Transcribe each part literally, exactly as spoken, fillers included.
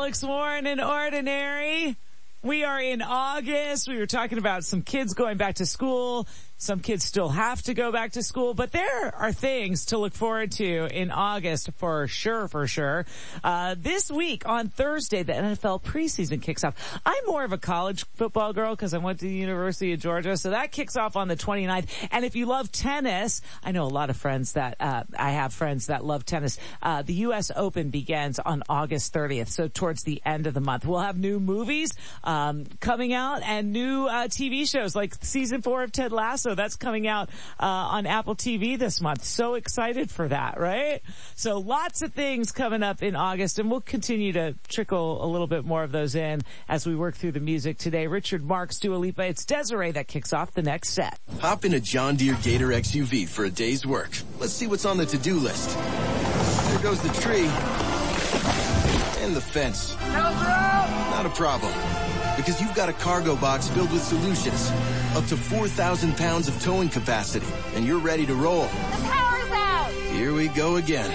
Alex Warren and Ordinary. We are in August. We were talking about some kids going back to school. Some kids still have to go back to school, but there are things to look forward to in August for sure, for sure. Uh, this week on Thursday, the N F L preseason kicks off. I'm more of a college football girl because I went to the University of Georgia, so that kicks off on the twenty-ninth. And if you love tennis, I know a lot of friends that, uh, I have friends that love tennis. Uh, the U S Open begins on August thirtieth, so towards the end of the month. We'll have new movies, um, coming out and new, uh, T V shows like season four of Ted Lasso. That's coming out uh on Apple T V this month. So excited for that, right? So lots of things coming up in August, and we'll continue to trickle a little bit more of those in as we work through the music today. Richard Marx, Dua Lipa. It's Desiree that kicks off the next set. Hop in a John Deere Gator X U V for a day's work. Let's see what's on the to-do list. There goes the tree. And the fence. Not a problem. Because you've got a cargo box filled with solutions. Up to four thousand pounds of towing capacity. And you're ready to roll. The power's out! Here we go again.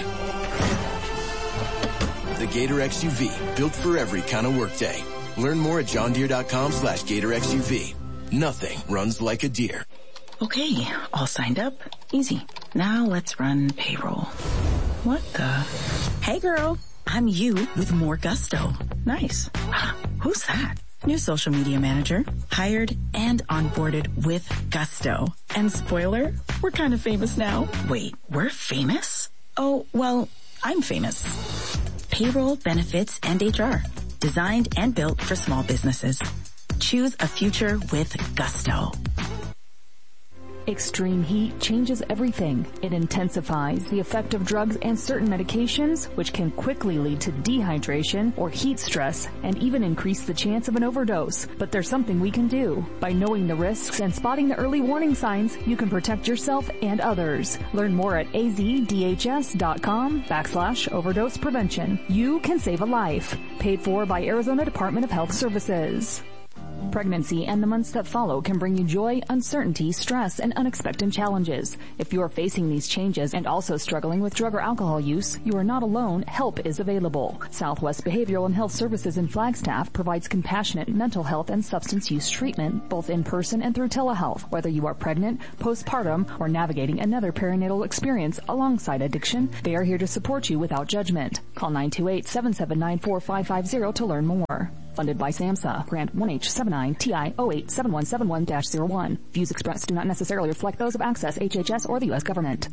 The Gator X U V. Built for every kind of workday. Learn more at johndeere.com slash Gator X U V. Nothing runs like a deer. Okay, all signed up. Easy. Now let's run payroll. What the? Hey girl, I'm you with more gusto. Nice. Who's that? New social media manager, hired and onboarded with gusto. And spoiler, we're kind of famous now. Wait, we're famous? Oh, well, I'm famous. Payroll, benefits, and H R. Designed and built for small businesses. Choose a future with gusto. Extreme heat changes everything. It intensifies the effect of drugs and certain medications, which can quickly lead to dehydration or heat stress and even increase the chance of an overdose. But there's something we can do. By knowing the risks and spotting the early warning signs, you can protect yourself and others. Learn more at azdhs.com backslash overdose prevention. You can save a life. Paid for by Arizona Department of Health Services. Pregnancy and the months that follow can bring you joy, uncertainty, stress, and unexpected challenges. If you are facing these changes and also struggling with drug or alcohol use, you are not alone. Help is available. Southwest Behavioral and Health Services in Flagstaff provides compassionate mental health and substance use treatment, both in person and through telehealth. Whether you are pregnant, postpartum, or navigating another perinatal experience alongside addiction, they are here to support you without judgment. Call nine two eight, seven seven nine, four five five zero to learn more. Funded by SAMHSA. Grant one H seven nine T I zero eight seven one seven one dash zero one. Views expressed do not necessarily reflect those of Access, H H S, or the U S government.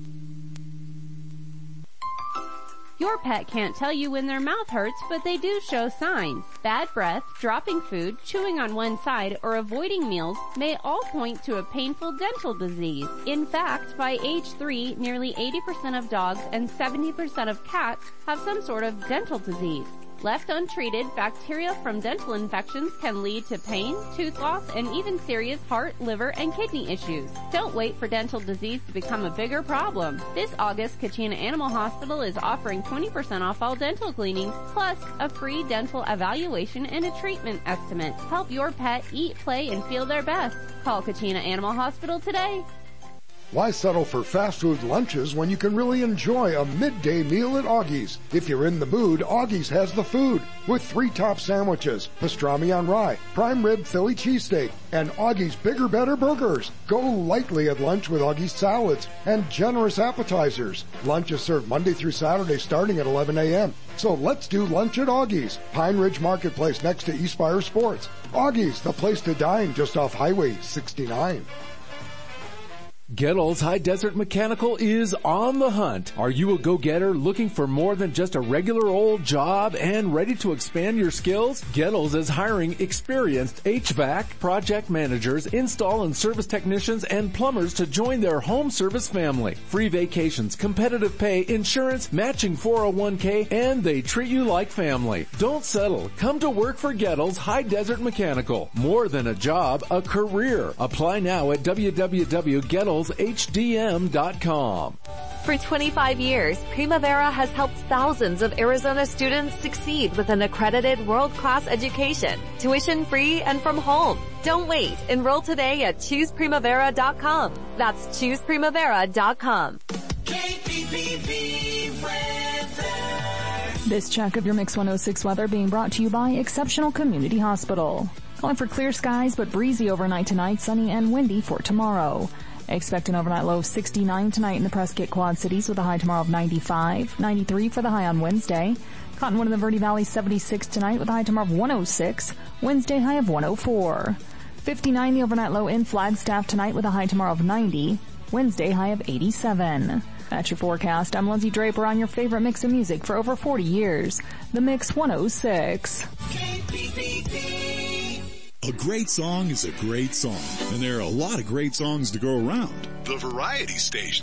Your pet can't tell you when their mouth hurts, but they do show signs. Bad breath, dropping food, chewing on one side, or avoiding meals may all point to a painful dental disease. In fact, by age three, nearly eighty percent of dogs and seventy percent of cats have some sort of dental disease. Left untreated, bacteria from dental infections can lead to pain, tooth loss, and even serious heart, liver, and kidney issues. Don't wait for dental disease to become a bigger problem. This August, Kachina Animal Hospital is offering twenty percent off all dental cleanings, plus a free dental evaluation and a treatment estimate. Help your pet eat, play, and feel their best. Call Kachina Animal Hospital today. Why settle for fast food lunches when you can really enjoy a midday meal at Augie's? If you're in the mood, Augie's has the food with three top sandwiches, pastrami on rye, prime rib Philly cheesesteak, and Augie's Bigger Better Burgers. Go lightly at lunch with Augie's salads and generous appetizers. Lunch is served Monday through Saturday starting at eleven a.m. So let's do lunch at Augie's, Pine Ridge Marketplace next to Eastspire Sports. Augie's, the place to dine just off Highway sixty-nine. Gettles High Desert Mechanical is on the hunt. Are you a go-getter looking for more than just a regular old job and ready to expand your skills? Gettles is hiring experienced H V A C, project managers, install and service technicians, and plumbers to join their home service family. Free vacations, competitive pay, insurance, matching four oh one k, and they treat you like family. Don't settle. Come to work for Gettles High Desert Mechanical. More than a job, a career. Apply now at w w w dot gettles h d m dot com. For twenty-five years, Primavera has helped thousands of Arizona students succeed with an accredited world-class education, tuition free and from home. Don't wait. Enroll today at choose primavera dot com. That's choose primavera dot com. K P P B weather. This check of your Mix one oh six weather being brought to you by Exceptional Community Hospital. Calling for clear skies but breezy overnight tonight, sunny and windy for tomorrow. Expect an overnight low of sixty-nine tonight in the Prescott Quad Cities with a high tomorrow of ninety-five, ninety-three for the high on Wednesday. Cottonwood and the Verde Valley seventy-six tonight with a high tomorrow of one oh six, Wednesday high of one oh four. fifty-nine the overnight low in Flagstaff tonight with a high tomorrow of ninety, Wednesday high of eighty-seven. That's your forecast. I'm Lindsay Draper on your favorite mix of music for over forty years. The Mix one oh six. K P P P. A great song is a great song, and there are a lot of great songs to go around. The Variety Station